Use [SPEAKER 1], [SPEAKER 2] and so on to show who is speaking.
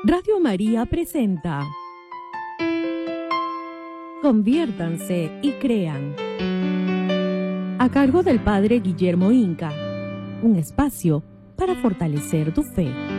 [SPEAKER 1] Radio María presenta Conviértanse y crean, a cargo del Padre Guillermo Inca, un espacio para fortalecer tu fe.